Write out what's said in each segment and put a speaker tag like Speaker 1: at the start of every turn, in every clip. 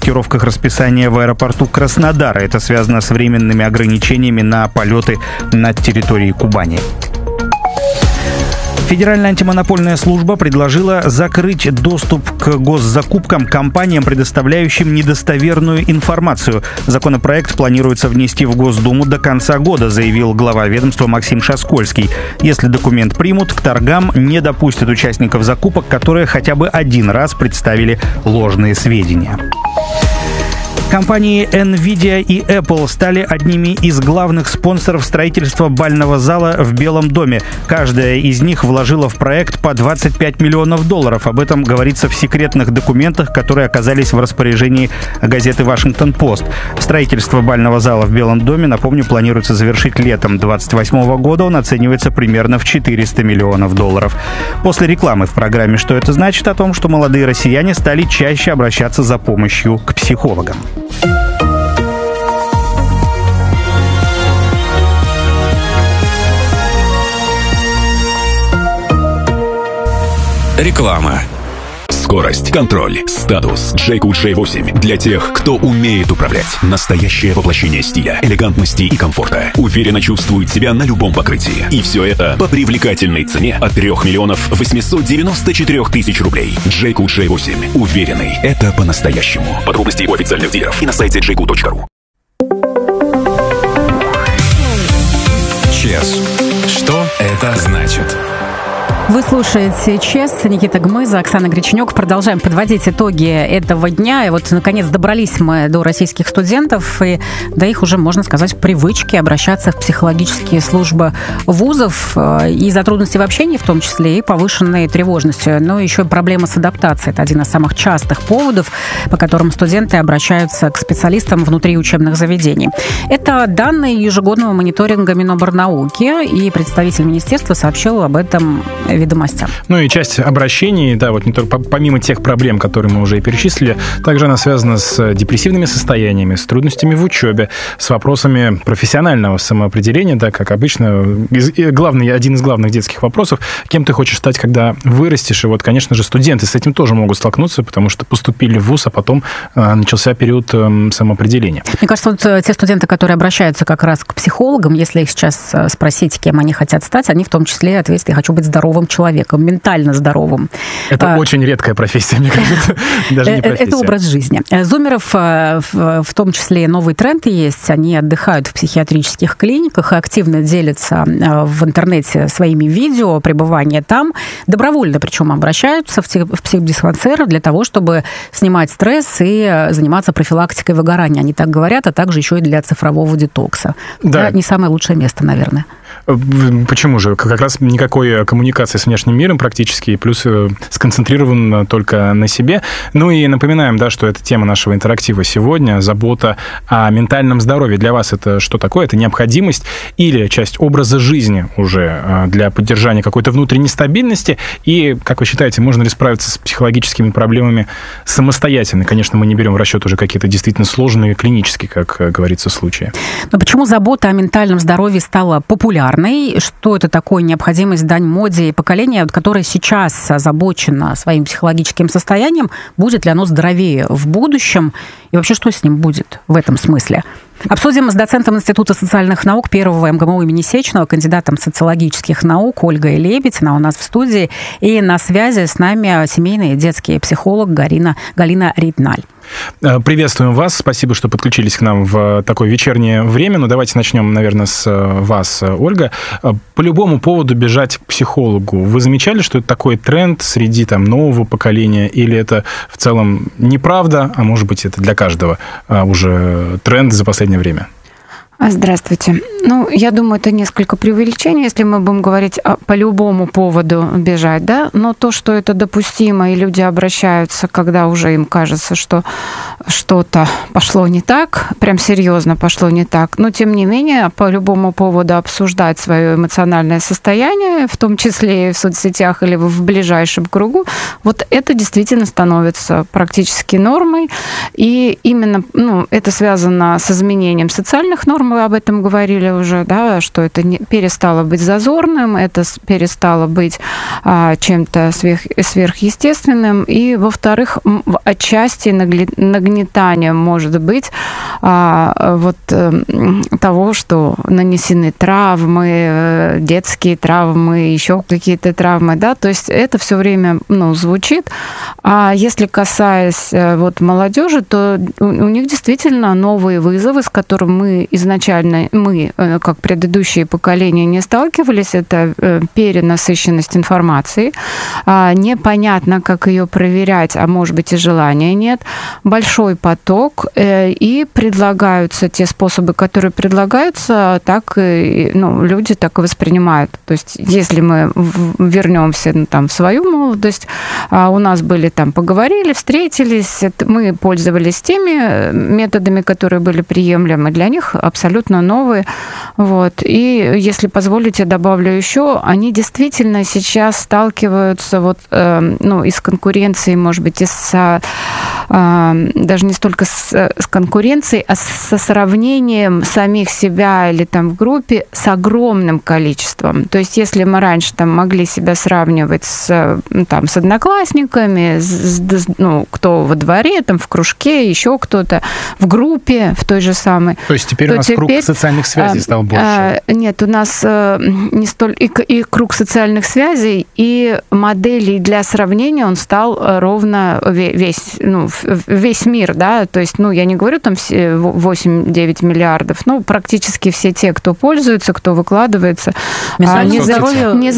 Speaker 1: корректировках расписания в аэропорту Краснодара. Это связано с временными ограничениями на полеты над территорией Кубани. Федеральная антимонопольная служба предложила закрыть доступ к госзакупкам компаниям, предоставляющим недостоверную информацию. Законопроект планируется внести в Госдуму до конца года, заявил глава ведомства Максим Шаскольский. Если документ примут, к торгам не допустят участников закупок, которые хотя бы один раз представили ложные сведения. Компании Nvidia и Apple стали одними из главных спонсоров строительства бального зала в Белом доме. Каждая из них вложила в проект по $25 миллионов. Об этом говорится в секретных документах, которые оказались в распоряжении газеты «Вашингтон-Пост». Строительство бального зала в Белом доме, напомню, планируется завершить летом 2028 года. Он оценивается примерно в $400 миллионов. После рекламы в программе «Что это значит?» о том, что молодые россияне стали чаще обращаться за помощью к психологам.
Speaker 2: Реклама. Скорость, контроль, статус. Джейку J8 для тех, кто умеет управлять. Настоящее воплощение стиля, элегантности и комфорта. Уверенно чувствует себя на любом покрытии. И все это по привлекательной цене от 3 894 000 рублей. Джейку J8. Уверенный. Это по-настоящему. Подробности у официальных дилеров и на сайте jayco.ru. ЧЕС. Что это значит?
Speaker 3: Вы слушаете ЧЕС, Никита Гмыза, Оксана Греченюк. Продолжаем подводить итоги этого дня. И вот, наконец, добрались мы до российских студентов, и до их уже, можно сказать, привычки обращаться в психологические службы вузов. Из-за трудностей в общении, в том числе, и повышенной тревожности. Но еще и проблема с адаптацией. Это один из самых частых поводов, по которым студенты обращаются к специалистам внутри учебных заведений. Это данные ежегодного мониторинга Миноборнауки, и представитель министерства сообщил об этом ведомостям.
Speaker 4: Ну и часть обращений, да, вот не только помимо тех проблем, которые мы уже и перечислили, также она связана с депрессивными состояниями, с трудностями в учебе, с вопросами профессионального самоопределения, да, как обычно, один из главных детских вопросов, кем ты хочешь стать, когда вырастешь. И вот, конечно же, студенты с этим тоже могут столкнуться, потому что поступили в вуз, а потом начался период самоопределения.
Speaker 3: Мне кажется, вот те студенты, которые обращаются как раз к психологам, если их сейчас спросить, кем они хотят стать, они в том числе ответят: я хочу быть здоровым человеком, ментально здоровым.
Speaker 4: Это очень редкая профессия, мне кажется. Даже не профессия.
Speaker 3: Это образ жизни. Зумеров, в том числе, новый тренд есть. Они отдыхают в психиатрических клиниках и активно делятся в интернете своими видео пребывания там. Добровольно, причем, обращаются в психдиспансеры для того, чтобы снимать стресс и заниматься профилактикой выгорания. Они так говорят, а также еще и для цифрового детокса.
Speaker 4: Да.
Speaker 3: Это не самое лучшее место, наверное.
Speaker 4: Почему же? Как раз никакой коммуникации с внешним миром практически, плюс сконцентрирован только на себе. Ну и напоминаем, да, что это тема нашего интерактива сегодня, забота о ментальном здоровье. Для вас это что такое? Это необходимость или часть образа жизни уже для поддержания какой-то внутренней стабильности? И, как вы считаете, можно ли справиться с психологическими проблемами самостоятельно? Конечно, мы не берем в расчет уже какие-то действительно сложные клинические, как говорится, случаи.
Speaker 3: Но почему забота о ментальном здоровье стала популярной? Что это такое? Необходимость, дань моде, и поколение, которое сейчас озабочено своим психологическим состоянием, будет ли оно здоровее в будущем? И вообще, что с ним будет в этом смысле? Обсудим с доцентом Института социальных наук Первого МГМУ имени Сеченова, кандидатом социологических наук Ольгой Лебедь. Она у нас в студии. И на связи с нами семейный и детский психолог Галина Ритналь.
Speaker 4: Приветствуем вас. Спасибо, что подключились к нам в такое вечернее время. Но давайте начнем, наверное, с вас, Ольга. По любому поводу бежать к психологу. Вы замечали, что это такой тренд среди нового поколения? Или это в целом неправда, а может быть, это для каждого уже тренд за последнее время?
Speaker 5: Здравствуйте. Я думаю, это несколько преувеличение, если мы будем говорить по любому поводу бежать, да, но то, что это допустимо, и люди обращаются, когда уже им кажется, что что-то пошло не так, прям серьезно пошло не так, но тем не менее, по любому поводу обсуждать свое эмоциональное состояние, в том числе и в соцсетях или в ближайшем кругу, вот это действительно становится практически нормой, и именно это связано с изменением социальных норм, мы об этом говорили уже, да, что это перестало быть зазорным, это перестало быть чем-то сверхъестественным, и, во-вторых, отчасти нагнетанием может быть вот того, что нанесены травмы, детские травмы, еще какие-то травмы, да, то есть это все время, звучит. А если касаясь вот молодежи, то у них действительно новые вызовы, с которыми мы, как предыдущие поколения, не сталкивались. Это перенасыщенность информации, непонятно, как ее проверять, а может быть и желания нет, большой поток, и предлагаются те способы, которые предлагаются, так и люди так и воспринимают. То есть если мы вернемся в свою молодость, у нас были поговорили, встретились, мы пользовались теми методами, которые были приемлемы, для них абсолютно новые. Вот. И если позволите, добавлю еще, они действительно сейчас сталкиваются и с конкуренцией, может быть, даже не столько с конкуренцией, а со сравнением самих себя или в группе с огромным количеством. То есть если мы раньше могли себя сравнивать с одноклассниками, кто во дворе, в кружке, еще кто-то, в группе, в той же самой.
Speaker 4: То есть теперь у нас круг социальных связей стал больше?
Speaker 5: Нет, у нас не столь... И круг социальных связей, и моделей для сравнения он стал ровно весь мир, да, то есть, я не говорю 8-9 миллиардов, практически все те, кто пользуется, кто выкладывается. Не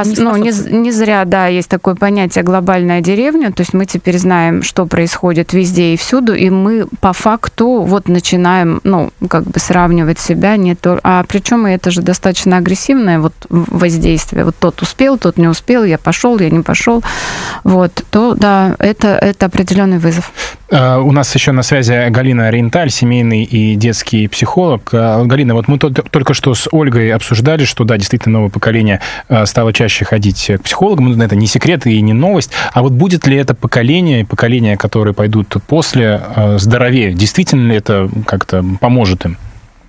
Speaker 5: зря, да, есть такое понятие глобальная деревня, то есть мы теперь знаем, что происходит везде и всюду, и мы по факту начинаем, сравнивать себя, а причем это же достаточно агрессивное воздействие. Тот успел, тот не успел, я пошел, я не пошел. То да, это определенный вызов.
Speaker 4: У нас еще на связи Галина Ориенталь, семейный и детский психолог. Галина, мы только что с Ольгой обсуждали, что да, действительно новое поколение стало чаще ходить к психологам. Это не секрет и не новость. А будет ли это поколение, которые пойдут после, здоровее? Действительно ли это как-то поможет им?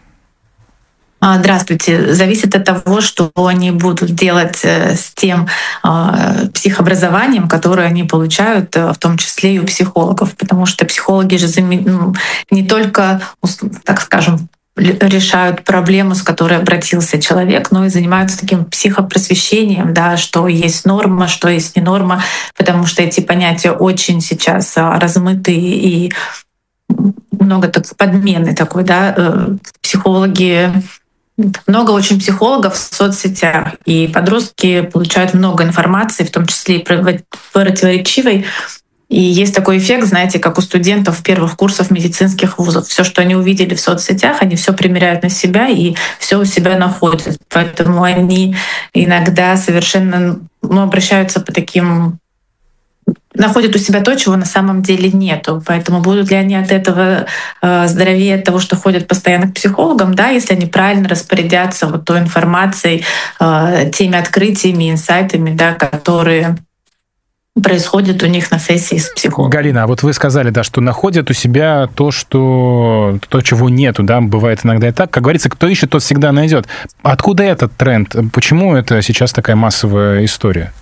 Speaker 6: Здравствуйте. Зависит от того, что они будут делать с тем психообразованием, которое они получают, в том числе и у психологов. Потому что психологи же не только, так скажем, решают проблему, с которой обратился человек, но и занимаются таким психопросвещением, да, что есть норма, что есть не норма, потому что эти понятия очень сейчас размыты и много подмены такой, да. Психологи много очень психологов в соцсетях, и подростки получают много информации, в том числе и противоречивой. И есть такой эффект, знаете, как у студентов первых курсов медицинских вузов. Все, что они увидели в соцсетях, они все примеряют на себя и все у себя находят. Поэтому они иногда совершенно обращаются по таким... находят у себя то, чего на самом деле нету. Поэтому будут ли они от этого здоровее, от того, что ходят постоянно к психологам, да, если они правильно распорядятся той информацией, теми открытиями, инсайтами, да, которые происходит у них на сессии с психологом.
Speaker 4: Галина, вы сказали, да, что находят у себя то, чего нету, да, бывает иногда и так. Как говорится, кто ищет, тот всегда найдет. Откуда этот тренд? Почему это сейчас такая массовая история?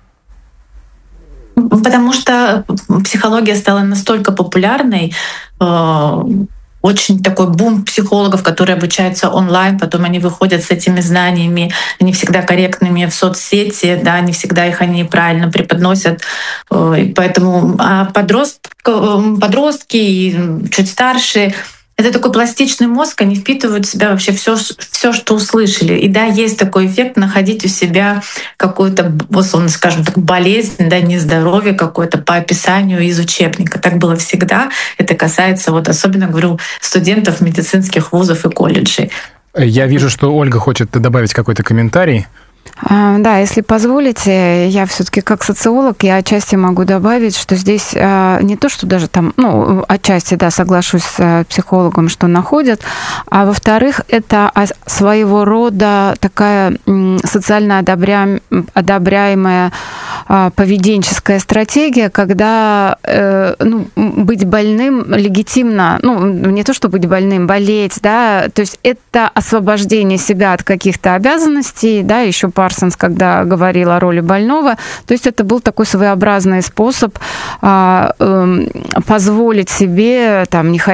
Speaker 6: Потому что психология стала настолько популярной, очень такой бум психологов, которые обучаются онлайн, потом они выходят с этими знаниями, не всегда корректными в соцсети, да, не всегда их они правильно преподносят. И поэтому подростки и чуть старше — это такой пластичный мозг, они впитывают в себя вообще все, что услышали. И да, есть такой эффект находить у себя какую-то, условно скажем так, болезнь, да, нездоровье какое-то по описанию из учебника. Так было всегда. Это касается, особенно, говорю, студентов медицинских вузов и колледжей.
Speaker 4: Я вижу, что Ольга хочет добавить какой-то комментарий.
Speaker 5: Да, если позволите, я все-таки как социолог, я отчасти могу добавить, что здесь не то, что даже отчасти, да, соглашусь с психологом, что находят, а во-вторых, это своего рода такая социально одобряемая поведенческая стратегия, когда быть больным легитимно, не то, что быть больным, болеть, да, то есть это освобождение себя от каких-то обязанностей, да, еще Парсонс, когда говорил о роли больного, то есть это был такой своеобразный способ позволить себе там не